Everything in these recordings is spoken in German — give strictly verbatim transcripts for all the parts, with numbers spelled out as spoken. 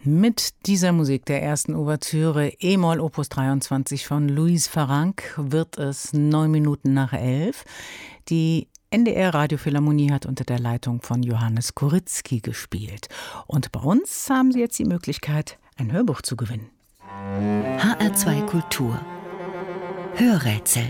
Mit dieser Musik der ersten Ouvertüre E-Moll Opus dreiundzwanzig von Louise Farrenc wird es neun Minuten nach elf. Die N D R Radiophilharmonie hat unter der Leitung von Johannes Koryzki gespielt. Und bei uns haben Sie jetzt die Möglichkeit, ein Hörbuch zu gewinnen. H R zwei Kultur Hörrätsel.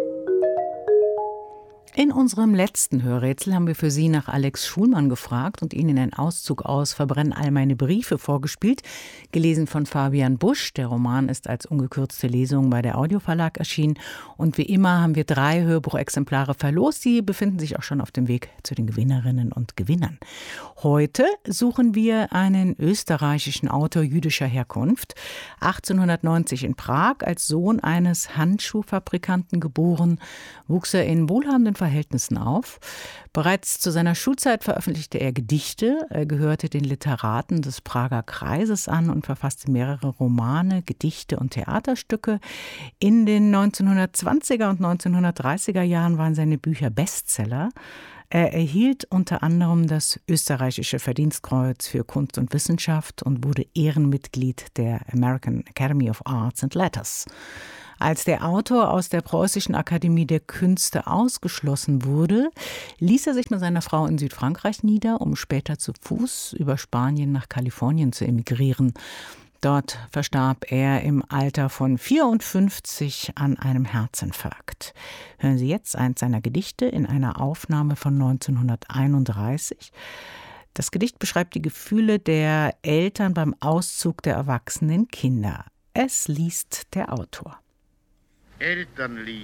In unserem letzten Hörrätsel haben wir für Sie nach Alex Schulmann gefragt und Ihnen einen Auszug aus Verbrennen all meine Briefe vorgespielt, gelesen von Fabian Busch. Der Roman ist als ungekürzte Lesung bei der Audioverlag erschienen. Und wie immer haben wir drei Hörbuchexemplare verlost. Die befinden sich auch schon auf dem Weg zu den Gewinnerinnen und Gewinnern. Heute suchen wir einen österreichischen Autor jüdischer Herkunft. achtzehnhundertneunzig in Prag, als Sohn eines Handschuhfabrikanten geboren, wuchs er in wohlhabenden Verhältnissen auf. Bereits zu seiner Schulzeit veröffentlichte er Gedichte. Er gehörte den Literaten des Prager Kreises an und verfasste mehrere Romane, Gedichte und Theaterstücke. In den neunzehnhundertzwanziger und neunzehnhundertdreißiger Jahren waren seine Bücher Bestseller. Er erhielt unter anderem das österreichische Verdienstkreuz für Kunst und Wissenschaft und wurde Ehrenmitglied der American Academy of Arts and Letters. Als der Autor aus der Preußischen Akademie der Künste ausgeschlossen wurde, ließ er sich mit seiner Frau in Südfrankreich nieder, um später zu Fuß über Spanien nach Kalifornien zu emigrieren. Dort verstarb er im Alter von vierundfünfzig an einem Herzinfarkt. Hören Sie jetzt eins seiner Gedichte in einer Aufnahme von neunzehnhunderteinunddreißig. Das Gedicht beschreibt die Gefühle der Eltern beim Auszug der erwachsenen Kinder. Es liest der Autor. Elternlied.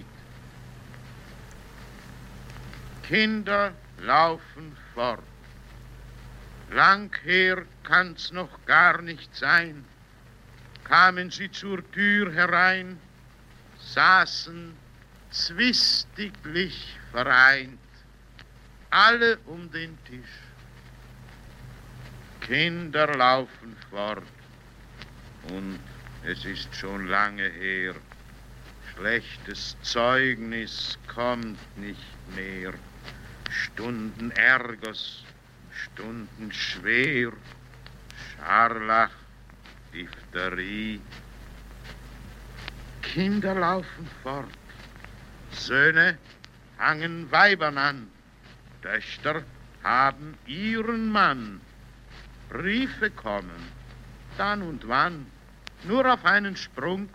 Kinder laufen fort. Lang her kann's noch gar nicht sein. Kamen sie zur Tür herein, saßen zwistiglich vereint, alle um den Tisch. Kinder laufen fort und es ist schon lange her. Schlechtes Zeugnis kommt nicht mehr, Stunden Ärgers, Stunden schwer, Scharlach, Diphtherie. Kinder laufen fort, Söhne hangen Weibern an, Töchter haben ihren Mann. Briefe kommen, dann und wann, nur auf einen Sprung.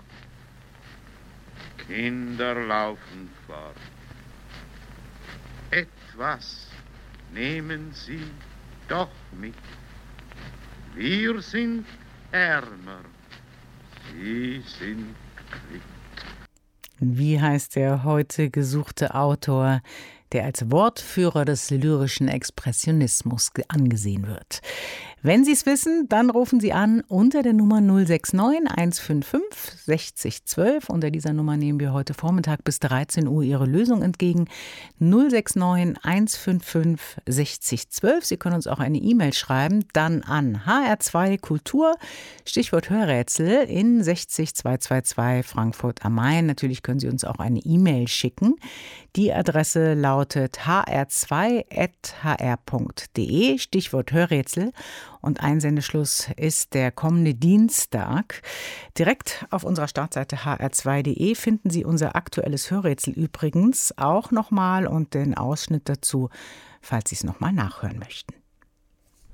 Kinder laufen fort. Etwas nehmen sie doch mit. Wir sind ärmer, sie sind quitt. Wie heißt der heute gesuchte Autor, der als Wortführer des lyrischen Expressionismus angesehen wird? Wenn Sie es wissen, dann rufen Sie an unter der Nummer null sechs neun eins fünf fünf sechzig zwölf. Unter dieser Nummer nehmen wir heute Vormittag bis dreizehn Uhr Ihre Lösung entgegen. null sechs neun eins fünf fünf sechzig zwölf. Sie können uns auch eine E-Mail schreiben, dann an H R zwei Kultur, Stichwort Hörrätsel in sechzig zweihundertzweiundzwanzig Frankfurt am Main. Natürlich können Sie uns auch eine E-Mail schicken. Die Adresse lautet h r zwei at h r punkt d e, Stichwort Hörrätsel. Und Einsendeschluss ist der kommende Dienstag. Direkt auf unserer Startseite h r zwei punkt d e finden Sie unser aktuelles Hörrätsel übrigens auch nochmal und den Ausschnitt dazu, falls Sie es nochmal nachhören möchten.